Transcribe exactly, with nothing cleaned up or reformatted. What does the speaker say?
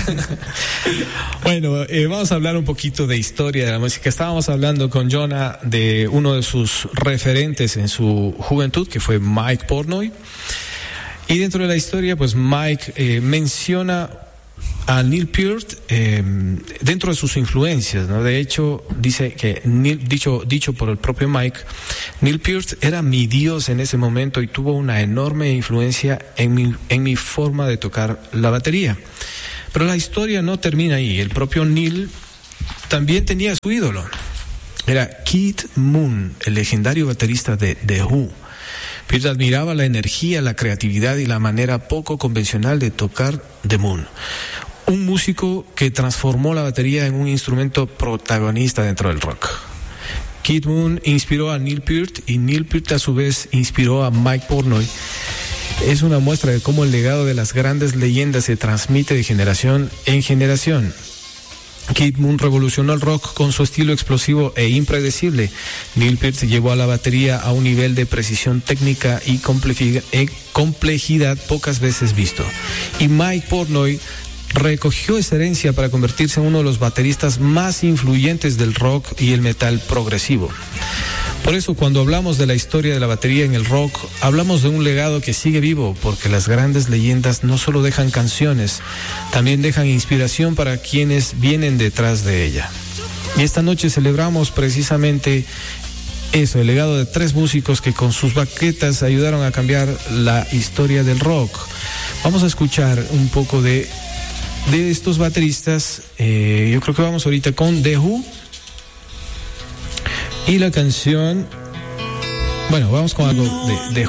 Bueno, eh, vamos a hablar un poquito de historia de la música. Estábamos hablando con Jonah de uno de sus referentes en su juventud, que fue Mike Portnoy. Y dentro de la historia, pues Mike eh, menciona a Neil Peart eh, dentro de sus influencias, ¿no? De hecho, dice que, Neil, dicho, dicho por el propio Mike, Neil Peart era mi Dios en ese momento y tuvo una enorme influencia en mi, en mi forma de tocar la batería. Pero la historia no termina ahí. El propio Neil también tenía su ídolo. Era Keith Moon, el legendario baterista de The Who. Peart admiraba la energía, la creatividad y la manera poco convencional de tocar de Moon. Un músico que transformó la batería en un instrumento protagonista dentro del rock. Keith Moon inspiró a Neil Peart y Neil Peart a su vez inspiró a Mike Portnoy. Es una muestra de cómo el legado de las grandes leyendas se transmite de generación en generación. Keith Moon revolucionó el rock con su estilo explosivo e impredecible. Neil Peart llevó a la batería a un nivel de precisión técnica y complejidad pocas veces visto. Y Mike Portnoy recogió esa herencia para convertirse en uno de los bateristas más influyentes del rock y el metal progresivo. Por eso, cuando hablamos de la historia de la batería en el rock, hablamos de un legado que sigue vivo, porque las grandes leyendas no solo dejan canciones, también dejan inspiración para quienes vienen detrás de ella. Y esta noche celebramos precisamente eso, el legado de tres músicos que con sus baquetas ayudaron a cambiar la historia del rock. Vamos a escuchar un poco de, de estos bateristas. Eh, yo creo que vamos ahorita con The Who. Y la canción, bueno, vamos con algo de, de